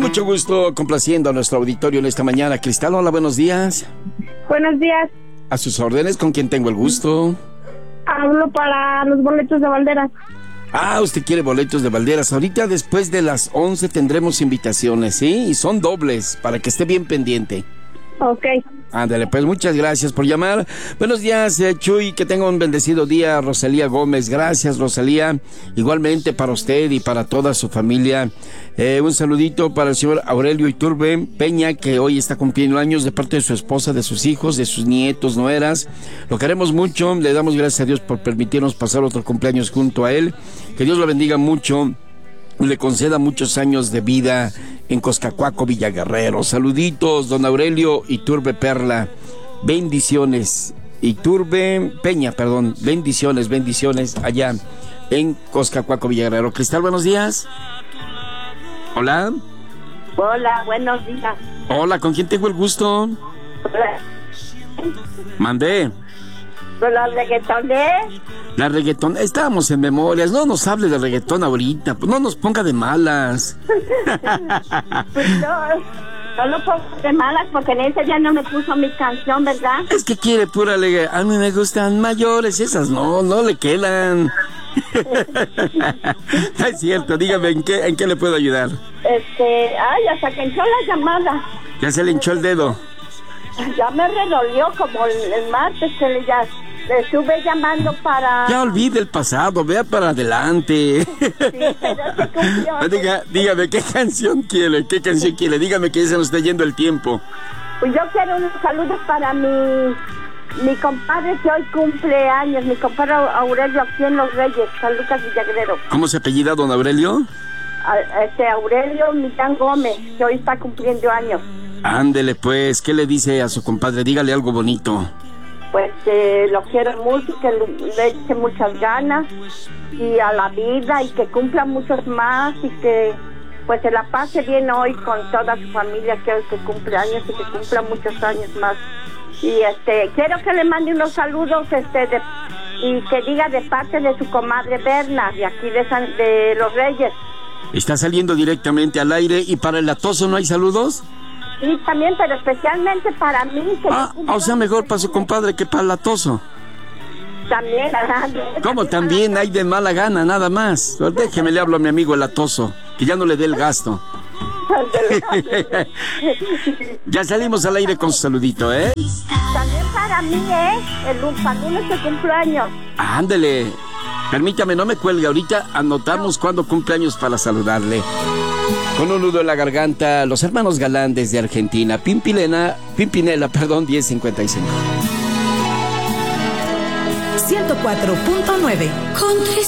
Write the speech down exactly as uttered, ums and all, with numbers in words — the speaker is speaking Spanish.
mucho gusto complaciendo a nuestro auditorio en esta mañana. Cristal, hola, buenos días. Buenos días. A sus órdenes, ¿con quién tengo el gusto? Hablo para los boletos de Valderas. Ah, usted quiere boletos de Valderas. Ahorita después de las once tendremos invitaciones, ¿sí? Y son dobles, para que esté bien pendiente. Ok. Ándale, pues muchas gracias por llamar. Buenos días, eh, Chuy, que tenga un bendecido día. Rosalía Gómez, gracias, Rosalía. Igualmente para usted y para toda su familia. Eh, un saludito para el señor Aurelio Iturbe Peña, que hoy está cumpliendo años, de parte de su esposa, de sus hijos, de sus nietos, nueras. Lo queremos mucho, le damos gracias a Dios por permitirnos pasar otro cumpleaños junto a él. Que Dios lo bendiga mucho, le conceda muchos años de vida en Coscacuaco, Villaguerrero. Saluditos, don Aurelio Iturbe Perla. Bendiciones. Iturbe Peña, perdón. Bendiciones, bendiciones allá en Coscacuaco, Villaguerrero. Cristal, buenos días. Hola. Hola, buenos días. Hola, ¿con quién tengo el gusto? Hola. Mandé. ¿Con los reggaetones? La reggaetón, estábamos en memorias, no nos hable de reggaetón ahorita, pues no nos ponga de malas. Pues no, no lo pongo de malas porque en ese día no me puso mi canción, ¿verdad? Es que quiere pura alegre, a mí me gustan mayores, esas no, no le quedan. Es cierto, dígame, ¿en qué, en qué le puedo ayudar? Este, ay, hasta que entró la llamada. Ya se le hinchó el dedo. Ya me redolió como el, el martes que le ya... Le estuve llamando para... Ya olvide el pasado, vea para adelante. Sí, pero se cumplió. Diga, dígame, ¿qué canción quiere? ¿Qué canción quiere? Dígame que ya se nos está yendo el tiempo. Pues yo quiero unos saludos para mi... Mi compadre que hoy cumple años, mi compadre Aurelio aquí en Los Reyes, San Lucas Villagrero. ¿Cómo se apellida don Aurelio? A, este Aurelio Millán Gómez, que hoy está cumpliendo años. Ándele pues, ¿qué le dice a su compadre? Dígale algo bonito. Pues eh, lo quiero mucho, que le eche muchas ganas y a la vida y que cumpla muchos más y que pues se la pase bien hoy con toda su familia, que hoy que cumple años y que cumpla muchos años más. Y este quiero que le mande unos saludos este de, y que diga de parte de su comadre Berna, de aquí de, San, de Los Reyes. Está saliendo directamente al aire. ¿Y para el atoso no hay saludos? Sí, también, pero especialmente para mí. Que ah, o sea, mejor para su compadre que para el atoso. También, ajá. ¿Cómo también? Hay de mala gana, nada más. Déjeme le hablo a mi amigo el atoso, que ya no le dé el gasto. Ya salimos al aire con su saludito, ¿eh? También para mí, ¿eh? El para lunes de cumpleaños. Ándele. Permítame, no me cuelgue. Ahorita anotamos cuándo cumpleaños para saludarle. Con un nudo en la garganta, los hermanos Galán desde Argentina. Pimpilena, Pimpinela, perdón, diez cincuenta y cinco. ciento cuatro punto nueve. Con tres